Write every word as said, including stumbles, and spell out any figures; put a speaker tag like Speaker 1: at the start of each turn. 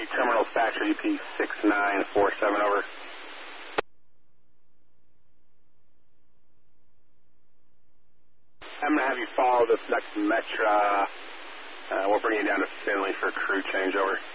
Speaker 1: Terminal Factory U P six nine four seven, over. I'm going to have you follow this next Metra. Uh, we'll bring you down to Finley for a crew change, over.